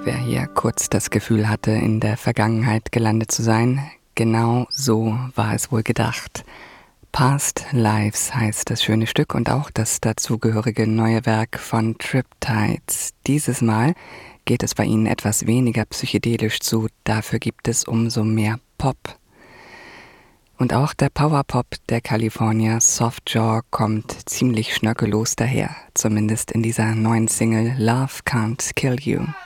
Wer hier kurz das Gefühl hatte, in der Vergangenheit gelandet zu sein, genau so war es wohl gedacht. Past Lives heißt das schöne Stück und auch das dazugehörige neue Werk von Triptides. Dieses Mal geht es bei ihnen etwas weniger psychedelisch zu, dafür gibt es umso mehr Pop. Und auch der Powerpop der Kalifornier Softjaw kommt ziemlich schnörkellos daher, zumindest in dieser neuen Single Love Can't Kill You.